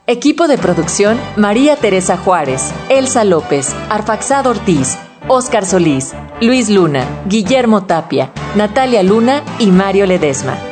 Equipo de producción: María Teresa Juárez, Elsa López, Arfaxad Ortiz, Óscar Solís, Luis Luna, Guillermo Tapia, Natalia Luna y Mario Ledesma.